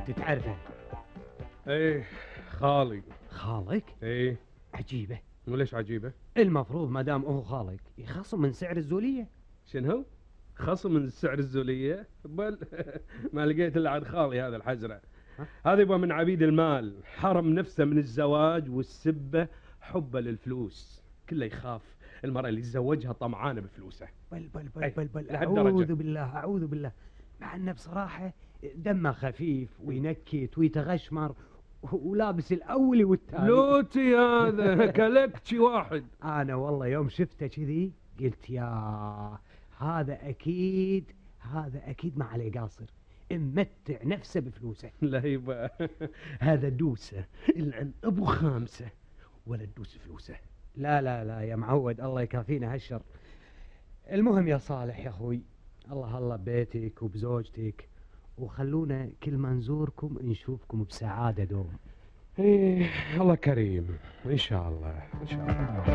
انت تعرفه؟ ايه، خالي. خالك؟ ايه. عجيبة. وليش عجيبة؟ المفروض ما دام هو خالك يخصم من سعر الزولية. شنو؟ خصم من سعر الزولية؟ بل ما لقيت الا عند خالي هذا الحزرة. ها؟ هذا يبغى من عبيد المال، حرم نفسه من الزواج والسبة حبه للفلوس، كله يخاف المرأة اللي يتزوجها طمعانة بفلوسه. بل لهالدرجة. أعوذ بالله أعوذ بالله. مع أنه بصراحة دمه خفيف وينكت ويتغشمر ولابس الأولي والتالي. لوتي هذا كلكتي واحد. أنا والله يوم شفته كذي قلت يا هذا أكيد ما عليه قاصر، ممتع نفسه بفلوسه. لا يبا هذا دوسه العن ابو خامسه ولا تدوس فلوسه. لا يا معود، الله يكافينا هالشر. المهم يا صالح يا أخوي، الله ببيتك وبزوجتك، وخلونا كل ما نزوركم نشوفكم بسعادة دوم. ايه الله كريم، ان شاء الله ان شاء الله.